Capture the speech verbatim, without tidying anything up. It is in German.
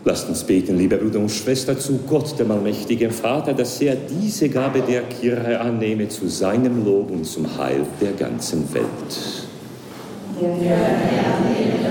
Lasst uns beten, liebe Brüder und Schwestern, zu Gott, dem allmächtigen Vater, dass er diese Gabe der Kirche annehme zu seinem Lob und zum Heil der ganzen Welt. Der Herr nehme